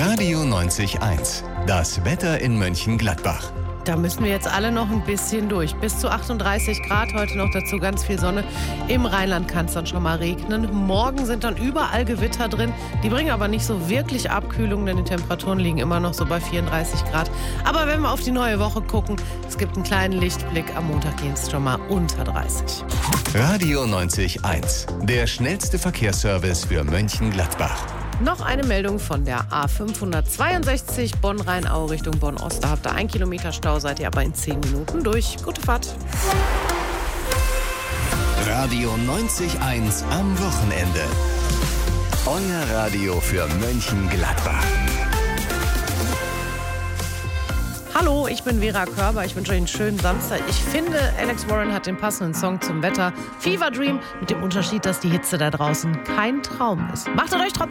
Radio 90.1. Das Wetter in Mönchengladbach. Da müssen wir jetzt alle noch ein bisschen durch. Bis zu 38 Grad, heute noch dazu ganz viel Sonne. Im Rheinland kann es dann schon mal regnen. Morgen sind dann überall Gewitter drin. Die bringen aber nicht so wirklich Abkühlung, denn die Temperaturen liegen immer noch so bei 34 Grad. Aber wenn wir auf die neue Woche gucken, es gibt einen kleinen Lichtblick. Am Montag gehen es schon mal unter 30. Radio 90.1. Der schnellste Verkehrsservice für Mönchengladbach. Noch eine Meldung von der A562 Bonn-Rheinau Richtung Bonn-Ost. Da habt ihr 1 Kilometer Stau, seid ihr aber in 10 Minuten durch. Gute Fahrt. Radio 90.1 am Wochenende. Euer Radio für Mönchengladbach. Hallo, ich bin Vera Körber. Ich wünsche euch einen schönen Samstag. Ich finde, Alex Warren hat den passenden Song zum Wetter. Fever Dream, mit dem Unterschied, dass die Hitze da draußen kein Traum ist. Macht es euch trotzdem.